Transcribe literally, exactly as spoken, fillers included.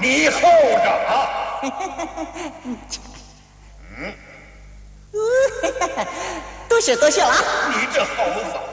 你候着啊！ 嗯，多谢多谢了啊！ 你这猴子！